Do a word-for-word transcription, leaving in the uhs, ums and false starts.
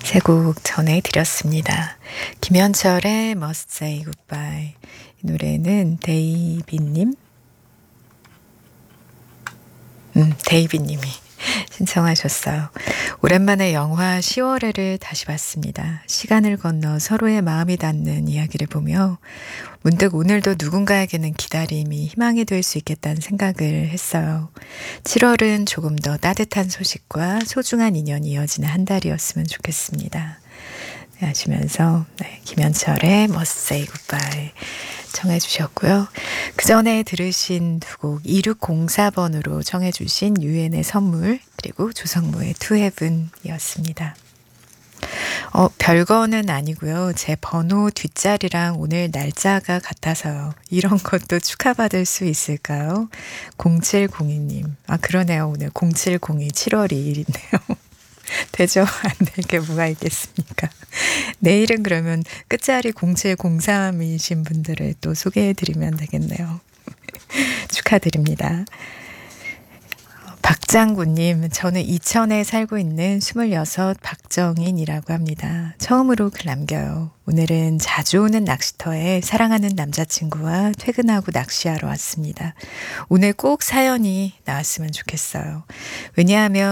세 곡 전해드렸습니다. 김현철의 Must Say Goodbye. 이 노래는 데이비님? 음, 데이비님이 신청하셨어요. 오랜만에 영화 시월에를 다시 봤습니다. 시간을 건너 서로의 마음이 닿는 이야기를 보며 문득 오늘도 누군가에게는 기다림이 희망이 될 수 있겠다는 생각을 했어요. 칠월은 조금 더 따뜻한 소식과 소중한 인연이 이어지는 한 달이었으면 좋겠습니다. 네, 하시면서 네, 김현철의 Must Say Goodbye 청해 주셨고요. 그 전에 들으신 두 곡 이육공사 번으로 청해 주신 유엔의 선물 그리고 조성모의 To Heaven이었습니다. 어, 별거는 아니고요. 제 번호 뒷자리랑 오늘 날짜가 같아서요. 이런 것도 축하받을 수 있을까요? 공칠공이 님. 아, 그러네요. 오늘 공칠공이 칠월 이일이네요. 되죠? 안 될 게 뭐가 있겠습니까? 내일은 그러면 끝자리 공칠공삼이신 분들을 또 소개해드리면 되겠네요. 축하드립니다. 박장구님, 저는 이천에 살고 있는 스물여섯 박정인이라고 합니다. 처음으로 글 남겨요. 오늘은 자주 오는 낚시터에 사랑하는 남자친구와 퇴근하고 낚시하러 왔습니다. 오늘 꼭 사연이 나왔으면 좋겠어요. 왜냐하면